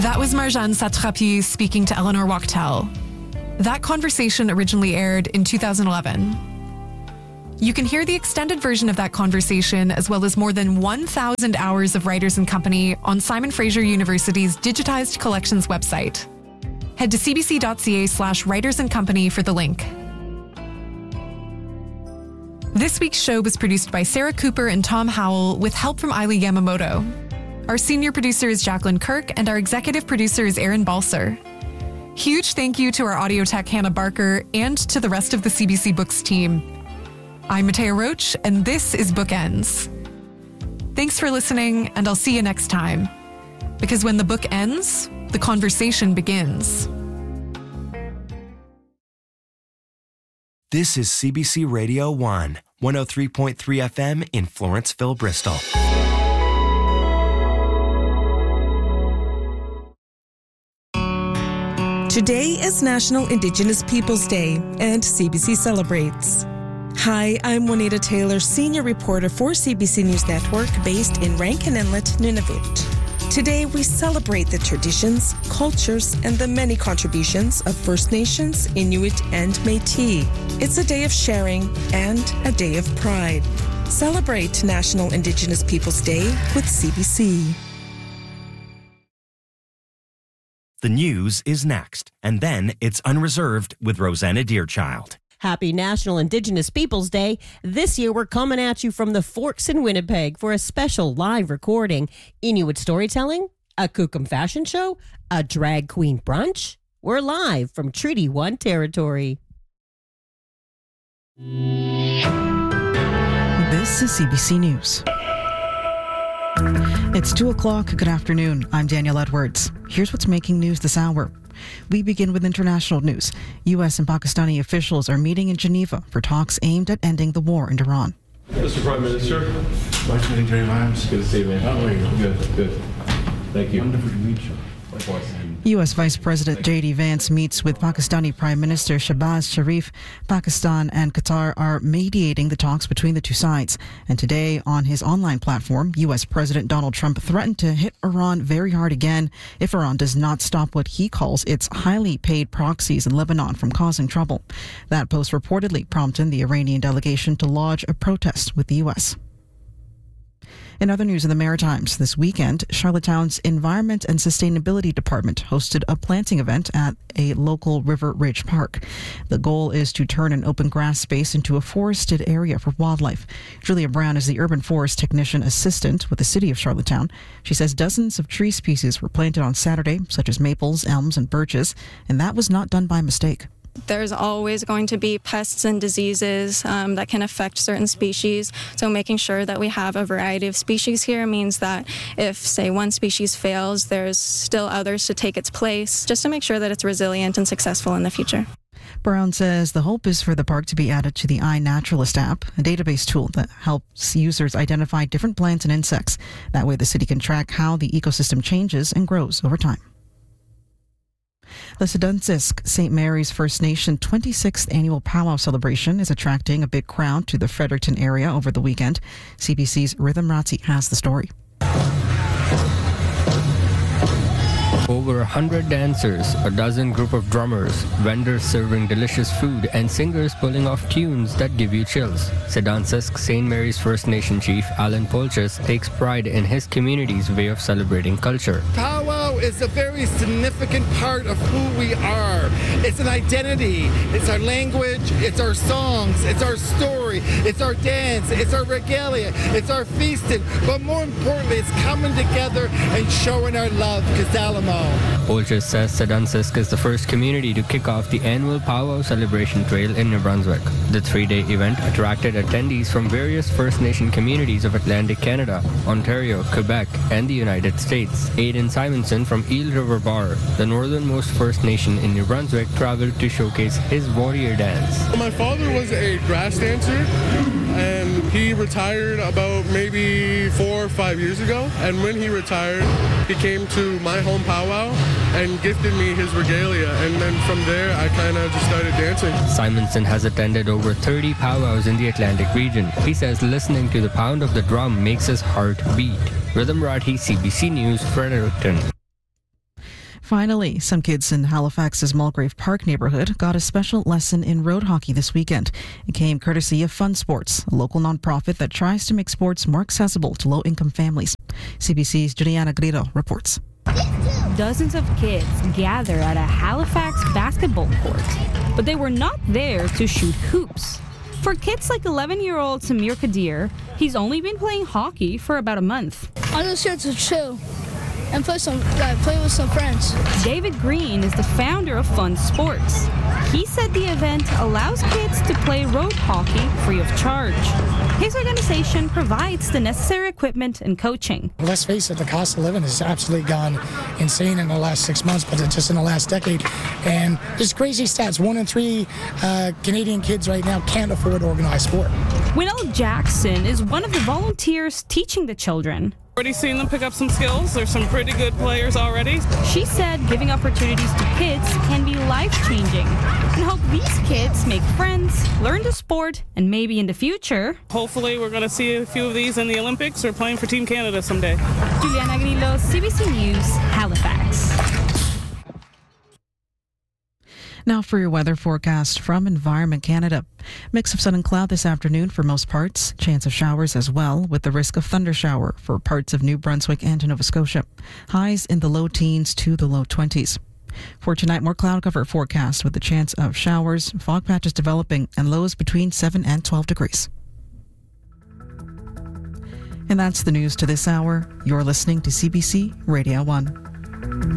That was Marjane Satrapi speaking to Eleanor Wachtel. That conversation originally aired in 2011. You can hear the extended version of that conversation, as well as more than 1,000 hours of Writers and Company, on Simon Fraser University's digitized collections website. Head to cbc.ca/Writers and Company for the link. This week's show was produced by Sarah Cooper and Tom Howell with help from Eiley Yamamoto. Our senior producer is Jacqueline Kirk, and our executive producer is Aaron Balser. Huge thank you to our audio tech Hannah Barker and to the rest of the CBC Books team. I'm Matea Roach, and this is Bookends. Thanks for listening, and I'll see you next time. Because when the book ends, the conversation begins. This is CBC Radio 1, 103.3 FM in Florenceville, Bristol. Today is National Indigenous Peoples Day, and CBC celebrates. Hi, I'm Juanita Taylor, senior reporter for CBC News Network, based in Rankin Inlet, Nunavut. Today, we celebrate the traditions, cultures, and the many contributions of First Nations, Inuit, and Métis. It's a day of sharing and a day of pride. Celebrate National Indigenous Peoples Day with CBC. The news is next, and then it's Unreserved with Rosanna Deerchild. Happy National Indigenous Peoples Day. This year, we're coming at you from the Forks in Winnipeg for a special live recording. Inuit storytelling, a Kukum fashion show, a drag queen brunch. We're live from Treaty 1 territory. This is CBC News. It's 2 o'clock. Good afternoon. I'm Danielle Edwards. Here's what's making news this hour. We begin with international news. U.S. and Pakistani officials are meeting in Geneva for talks aimed at ending the war in Iran. Mr. Prime Minister. Vice Secretary Lyons. Good to see you, man. How are you? Good. Thank you. Wonderful to meet you. Likewise. U.S. Vice President J.D. Vance meets with Pakistani Prime Minister Shehbaz Sharif. Pakistan and Qatar are mediating the talks between the two sides. And today, on his online platform, U.S. President Donald Trump threatened to hit Iran very hard again if Iran does not stop what he calls its highly paid proxies in Lebanon from causing trouble. That post reportedly prompted the Iranian delegation to lodge a protest with the U.S. In other news in the Maritimes, this weekend, Charlottetown's Environment and Sustainability Department hosted a planting event at a local River Ridge Park. The goal is to turn an open grass space into a forested area for wildlife. Julia Brown is the Urban Forest Technician Assistant with the City of Charlottetown. She says dozens of tree species were planted on Saturday, such as maples, elms, and birches, and that was not done by mistake. There's always going to be pests and diseases that can affect certain species. So making sure that we have a variety of species here means that if, say, one species fails, there's still others to take its place, just to make sure that it's resilient and successful in the future. Brown says the hope is for the park to be added to the iNaturalist app, a database tool that helps users identify different plants and insects. That way the city can track how the ecosystem changes and grows over time. The Seduntsisk St. Mary's First Nation 26th Annual Powwow Celebration is attracting a big crowd to the Fredericton area over the weekend. CBC's Rhythm Ratzi has the story. Over 100 dancers, a dozen group of drummers, vendors serving delicious food, and singers pulling off tunes that give you chills. Seduntsisk St. Mary's First Nation Chief Alan Polches takes pride in his community's way of celebrating culture. Powwow is a very significant part of who we are. It's an identity. It's our language. It's our songs. It's our story. It's our dance. It's our regalia. It's our feasting. But more importantly, it's coming together and showing our love, Kizalamo. Polches says Seduntsisk is the first community to kick off the annual Powwow Celebration Trail in New Brunswick. The 3-day event attracted attendees from various First Nation communities of Atlantic Canada, Ontario, Quebec, and the United States. Aidan Simonson from Eel River Bar, the northernmost First Nation in New Brunswick, traveled to showcase his warrior dance. My father was a brass dancer, and he retired about maybe 4 or 5 years ago. And when he retired, he came to my home powwow and gifted me his regalia, and then from there I kind of just started dancing. Simonson has attended over 30 powwows in the Atlantic region. He says listening to the pound of the drum makes his heart beat. Rhythm Rathi, CBC News, Fredericton. Finally, some kids in Halifax's Mulgrave Park neighborhood got a special lesson in road hockey this weekend. It came courtesy of Fun Sports, a local nonprofit that tries to make sports more accessible to low-income families. CBC's Juliana Grillo reports. Dozens of kids gather at a Halifax basketball court, but they were not there to shoot hoops. For kids like 11-year-old Samir Kadir, he's only been playing hockey for about a month. I'm just here to chill and play with some friends. David Green is the founder of Fun Sports. He said the event allows kids to play road hockey free of charge. His organization provides the necessary equipment and coaching. Let's face it, the cost of living has absolutely gone insane in the last 6 months, but just in the last decade. And just crazy stats, 1 in 3 Canadian kids right now can't afford organized sport. Winnell Jackson is one of the volunteers teaching the children. Already seen them pick up some skills. There's some pretty good players already. She said giving opportunities to kids can be life-changing and hope these kids make friends, learn the sport, and maybe in the future... Hopefully we're going to see a few of these in the Olympics or playing for Team Canada someday. Juliana Grillo, CBC News, Halifax. Now for your weather forecast from Environment Canada. Mix of sun and cloud this afternoon for most parts. Chance of showers as well, with the risk of thunder shower for parts of New Brunswick and Nova Scotia. Highs in the low teens to the low 20s. For tonight, more cloud cover forecast with the chance of showers, fog patches developing, and lows between 7 and 12 degrees. And that's the news to this hour. You're listening to CBC Radio 1.